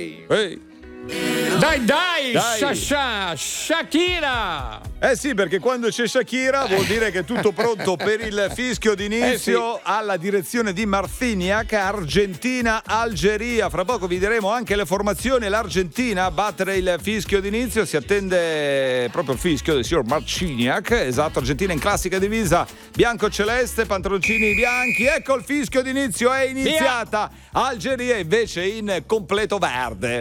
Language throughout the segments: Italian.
Ehi. Dai. Shakira. Sì, perché quando c'è Shakira vuol dire che è tutto pronto per il fischio d'inizio alla direzione di Marciniak, Argentina-Algeria. Fra poco vi diremo anche le formazioni. L'Argentina a battere il fischio d'inizio, si attende proprio il fischio del signor Marciniak. Esatto, Argentina in classica divisa bianco-celeste, pantaloncini bianchi. Ecco il fischio d'inizio, è iniziata. Algeria invece in completo verde.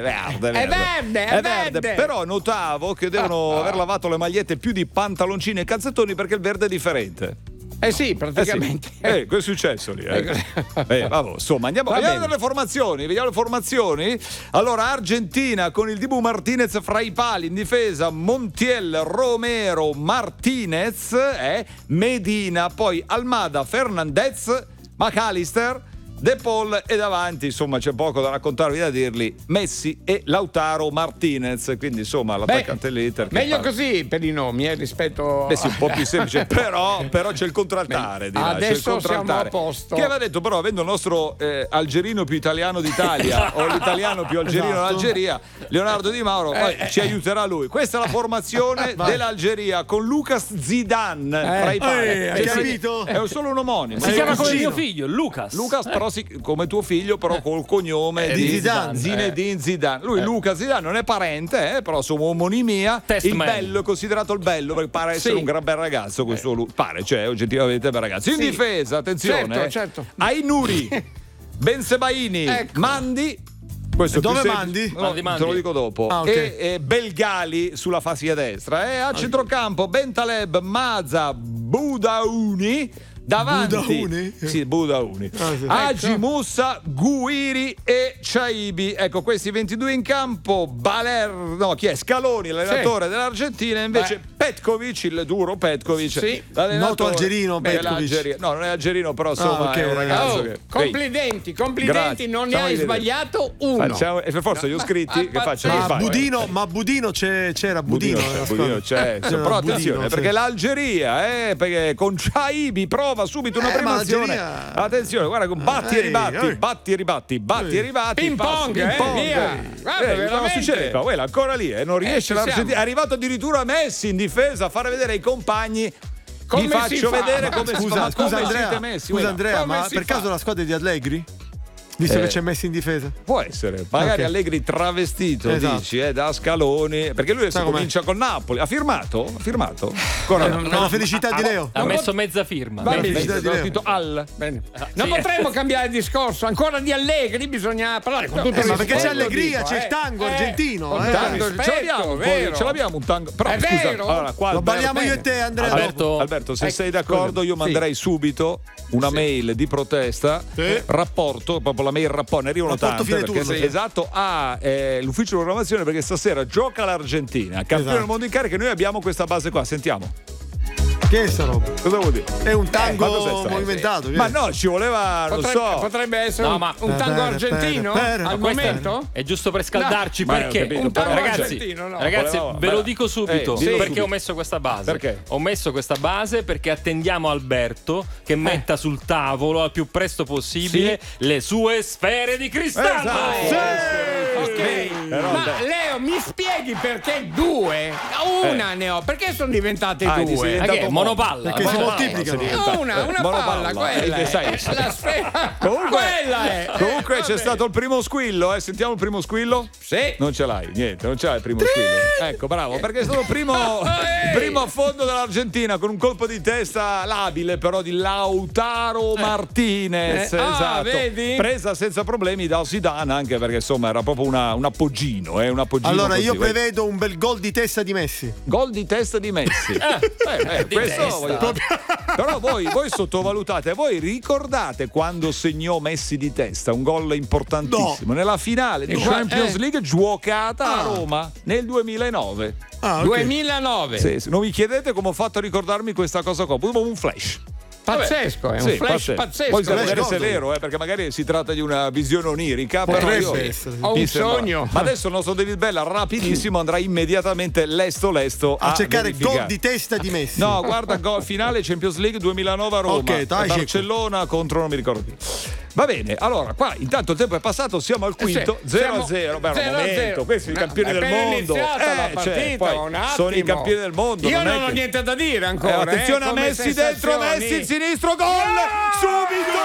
È verde. Però notavo che devono aver lavato le magliette più di pantaloncini e calzettoni perché il verde è differente. Sì, praticamente. Che è successo lì? Vabbè, insomma, vediamo le formazioni. Allora, Argentina con il Dibu Martinez fra i pali, in difesa Montiel, Romero, Martinez, Medina, poi Almada, Fernandez, McAllister, De Paul e davanti, insomma, c'è poco da raccontarvi, da dirli, Messi e Lautaro Martinez, quindi insomma l'attaccante l'Inter. Meglio così per i nomi rispetto sì, un po' più semplice, però c'è il contraltare. Adesso siamo a posto. Che aveva detto però, avendo il nostro algerino più italiano d'Italia o l'italiano più algerino d'Algeria, Leonardo Di Mauro, ci aiuterà lui. Questa è la formazione dell'Algeria con Lucas Zidane fra i pali. Hai capito? È solo un omonimo. Si chiama come mio figlio, Lucas, però come tuo figlio, però col cognome di Zidane. Zinedine Zidane. Lui Luca Zidane non è parente, però insomma omonimia. Il bello è considerato il bello perché pare essere un gran bel ragazzo questo pare, cioè oggettivamente bel ragazzo. In difesa, attenzione, certo. Ainuri, Bensebaini, Mandi. Questo dove Mandi? Te lo dico dopo. E Belgali sulla fascia destra. A centrocampo Bentaleb, Maza, Budauni. Davanti Budauni. Hagi, Musa, Guiri e Chaibi. Ecco, questi 22 in campo. Chi è? Scaloni, l'allenatore dell'Argentina, invece Petkovic, il duro Petkovic, noto algerino Petkovic. No, non è algerino, però insomma è un ragazzo che... Complimenti, grazie. non ne hai sbagliato uno. E per forza gli ho scritti che faccio. Ma Budino c'era Budino c'è. Però attenzione, perché l'Algeria perché con Chaibi prova subito una prima azione. Attenzione, guarda, con batti e ribatti. Ping pong, via. Guarda, cosa succede? Quella ancora lì, non riesce l'Argentina. È arrivato addirittura Messi in difesa a fare vedere ai compagni. Vi faccio vedere come si fa. Scusa Andrea, ma per caso la squadra è di Allegri? Visto che c'è Messi in difesa? Può essere, magari Allegri travestito, dici, da Scaloni, perché lui adesso comincia con Napoli. Ha firmato? Ancora la felicità di Leo. Ha messo mezza firma. Non potremmo cambiare discorso, ancora di Allegri bisogna parlare con tutto ma perché c'è allegria, c'è il tango argentino. Ce l'abbiamo un tango. Però scusa, allora, qua lo balliamo io e te, Andrea. Alberto, se sei d'accordo, io manderei subito una mail di protesta, rapporto, proprio la mail rapport, ne arrivano tante perché esatto l'ufficio di programmazione, perché stasera gioca l'Argentina, campione del mondo in carica, e noi abbiamo questa base qua, sentiamo. Che è sta roba? Cosa vuol dire? È un tango movimentato. Ma no, ci voleva, potrebbe essere un tango argentino al momento? È giusto per scaldarci, perché ragazzi, ve lo dico subito, perché ho messo questa base. Perché? Ho messo questa base perché attendiamo Alberto che metta sul tavolo al più presto possibile le sue sfere di cristallo. Ma Leo, mi spieghi perché due? Una ne ho, perché sono diventate due? Monopalla. Perché si moltiplicano. Una palla, quella è la sfera. Comunque c'è stato il primo squillo, sentiamo il primo squillo? Sì. Non ce l'hai, niente, non ce l'hai il primo squillo. Ecco, bravo, perché è stato il primo affondo dell'Argentina con un colpo di testa labile però di Lautaro Martinez. Esatto. Vedi? Presa senza problemi da Zidane, anche perché insomma era proprio un appoggino, un appoggino. Allora così, io prevedo un bel gol di testa di Messi. Gol di testa di Messi. Però voi sottovalutate, voi ricordate quando segnò Messi di testa un gol importantissimo nella finale di Champions League giocata a Roma nel 2009. 2009. Sì, non mi chiedete come ho fatto a ricordarmi questa cosa qua, proprio un flash. Pazzesco, è un flash pazzesco. Poi sapere se è vero, perché magari si tratta di una visione onirica. Ho un sogno. Ma adesso il nostro David Bella rapidissimo andrà immediatamente lesto a cercare gol di testa di Messi. No, guarda, gol finale Champions League 2009 a Roma. Barcellona contro non mi ricordo chi. Va bene, allora qua intanto il tempo è passato, siamo al quinto, 0-0. Beh, un momento, questi sono i campioni del mondo. La partita, poi un attimo. sono i campioni del mondo. Io non ho niente da dire ancora. Attenzione a come Messi dentro, Messi il sinistro, gol! Subito!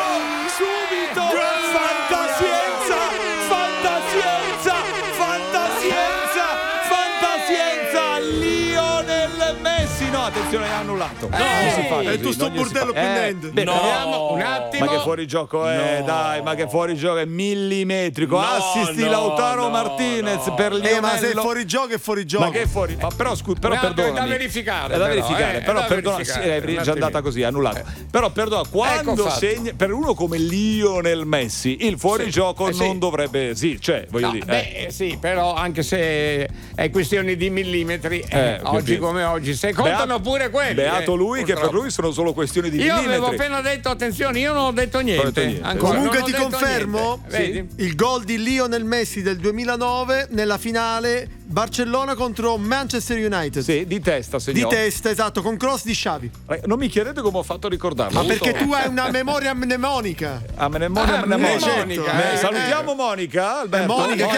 Fantasienza! Lionel Messi! No, attenzione, è annullato. No, è tu sto bordello qui dentro. Vediamo un attimo. Ma che fuorigioco è, dai, ma che fuorigioco è millimetrico. Assist Lautaro Martinez per Lionel. Ma se è fuorigioco è fuorigioco. Ma che è fuori? Ma però perdonami. È da verificare. È da verificare, però perdona, è già andata così, è annullato. Però perdona, quando segna per uno come Lionel Messi, il fuorigioco non dovrebbe voglio dire. Sì, però anche se è questione di millimetri, oggi come oggi, se contano pure quelli. Beato lui, che per lui sono solo questioni di millimetri. Io avevo appena detto, attenzione, io non ho detto niente. Comunque ti confermo il gol di Lionel Messi del 2009 nella finale Barcellona contro Manchester United. Sì, di testa, segnò. Di testa, esatto, con cross di Xavi. Non mi chiedete come ho fatto a ricordarlo. Ma perché tu hai una memoria mnemonica. Mnemonica. Salutiamo Monica, Alberto. Monica.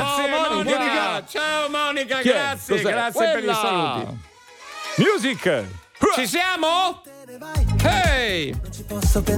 Ciao Monica, grazie per i saluti. Music. Ci siamo? Hey!